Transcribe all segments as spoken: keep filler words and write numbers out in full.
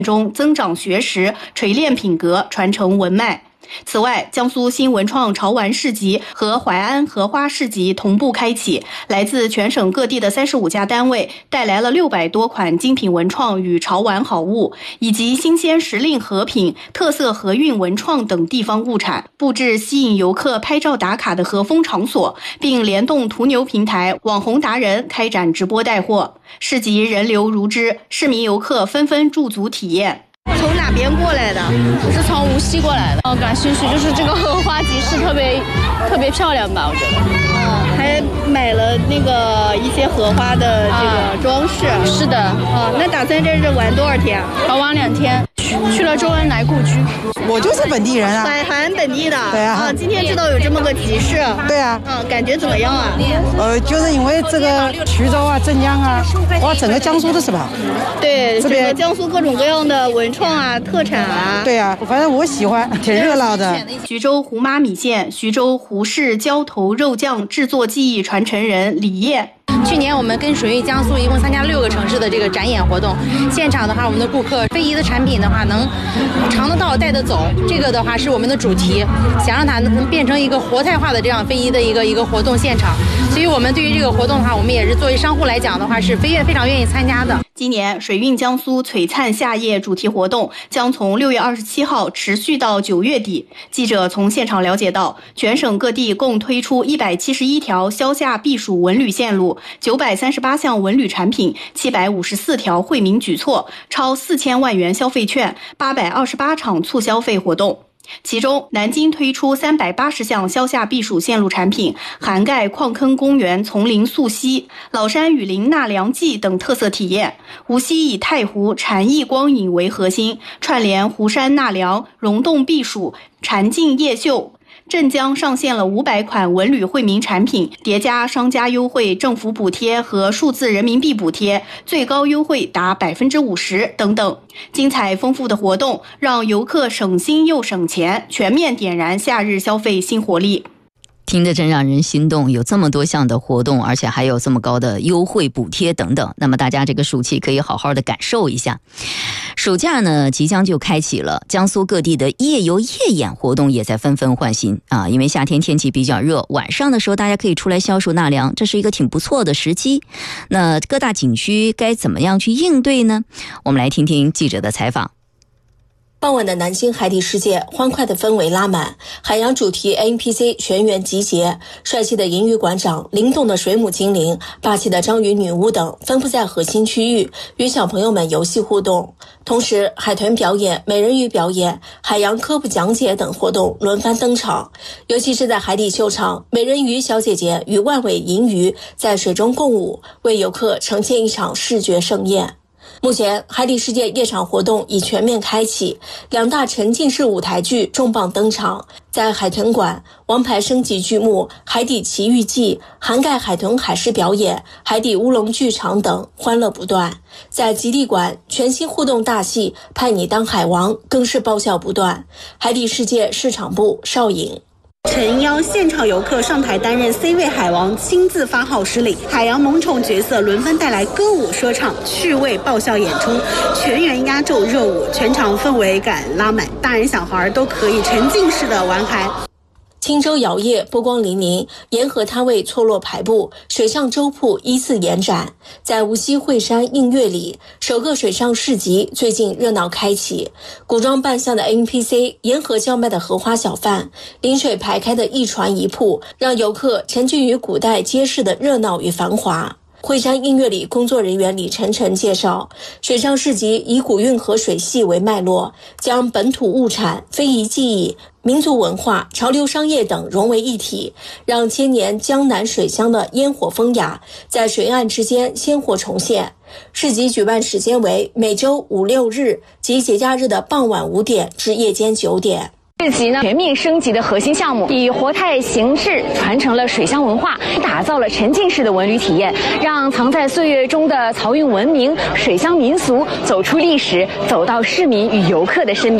中增长学识、锤炼品格、传承文脉。此外，江苏新文创潮玩市集和淮安荷花市集同步开启，来自全省各地的三十五家单位带来了六百多款精品文创与潮玩好物，以及新鲜时令和品、特色和韵文创等地方物产，布置吸引游客拍照打卡的和风场所，并联动途牛平台、网红达人开展直播带货。市集人流如织，市民游客纷纷驻足体验。从哪边过来的？ 我是从无锡过来的。哦，感兴趣，就是这个荷花集市特别特别漂亮吧？我觉得。 嗯，还买了那个一些荷花的这个装饰。 啊、是的。 哦，那打算在这玩多少天？ 要玩两天。去去了周恩来故居。 我就是本地人啊。 淮安本地的。 对啊。 啊，今天知道有这么个集市。 对啊。 嗯，感觉怎么样啊？ 呃，就是因为这个衢州啊、镇江啊，哇，整个江苏都是吧？ 对，这边江苏各种各样的文创啊、特产啊。 对啊，反正我喜欢，挺热闹的。 徐州胡妈米线，徐州胡氏浇头肉酱制作技艺传承人李烨。 去年我们跟水韵江苏一共参加六个城市的这个展演活动，现场的话，我们的顾客非遗的产品的话能尝得到、带得走，这个的话是我们的主题，想让它能变成一个活态化的这样非遗的一个一个活动现场。所以我们对于这个活动的话，我们也是作为商户来讲的话，是非非常愿意参加的。 今年水韵江苏璀璨夏夜主题活动将从六月二十七号持续到九月底。记者从现场了解到，全省各地共推出一百七十一条消夏避暑文旅线路，九百三十八项文旅产品，七百五十四条惠民举措，超四千万元消费券，八百二十八场促消费活动。其中，南京推出三百八十项消夏避暑线路产品，涵盖矿坑公园丛林溯溪、老山雨林纳凉季等特色体验。无锡以太湖禅意光影为核心，串联湖山纳凉、溶洞避暑、禅境夜秀。镇江上线了五百款文旅惠民产品，叠加商家优惠、政府补贴和数字人民币补贴，最高优惠达百分之五十等等。精彩丰富的活动让游客省心又省钱，全面点燃夏日消费新活力。 听得真让人心动，有这么多项的活动，而且还有这么高的优惠补贴等等，那么大家这个暑期可以好好的感受一下。暑假呢即将就开启了，江苏各地的夜游夜演活动也在纷纷换新啊，因为夏天天气比较热，晚上的时候大家可以出来消暑纳凉，这是一个挺不错的时机。那各大景区该怎么样去应对呢？我们来听听记者的采访。 傍晚的南京海底世界，欢快的氛围拉满，海洋主题 N P C 全员集结，帅气的银鱼馆长、灵动的水母精灵、霸气的章鱼女巫等分布在核心区域，与小朋友们游戏互动。同时，海豚表演、美人鱼表演、海洋科普讲解等活动轮番登场。尤其是在海底秀场，美人鱼小姐姐与万尾银鱼在水中共舞，为游客呈现一场视觉盛宴。目前，海底世界夜场活动已全面开启，两大沉浸式舞台剧重磅登场。在海豚馆，王牌升级剧目《海底奇遇记》涵盖海豚海狮表演、海底乌龙剧场等，欢乐不断。在极地馆，全新互动大戏《派你当海王》更是爆笑不断。海底世界市场部邵颖。 诚邀现场游客上台担任 C 位海王，亲自发号施令，海洋萌宠角色轮番带来歌舞说唱、趣味爆笑演出，全员压轴热舞，全场氛围感拉满，大人小孩都可以沉浸式的玩嗨。 青州摇曳波光粼粼，沿河摊位错落排布，水上粥铺依次延展。在无锡惠山映月里，首个水上市集最近热闹开启，古装扮相的 N P C， 沿河叫卖的荷花小贩，临水排开的一船一铺，让游客沉浸于古代街市的热闹与繁华。惠山映月里工作人员李晨晨介绍，水上市集以古运河水系为脉络，将本土物产、非遗技艺、民族文化、潮流商业等融为一体，让千年江南水乡的烟火风雅在水岸之间鲜活重现。市集举办时间为每周五六日及节假日的傍晚五点至夜间九点。 市集呢全面升级的核心项目，以活态形式传承了水乡文化，打造了沉浸式的文旅体验，让藏在岁月中的漕运文明、水乡民俗走出历史，走到市民与游客的身边。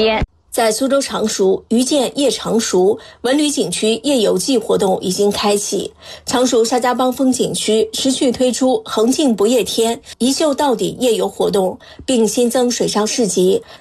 在苏州常熟渔涧夜常熟文旅景区夜游季活动已经开启，常熟沙家浜风景区持续推出横境不夜天一秀到底夜游活动，并新增水上市集。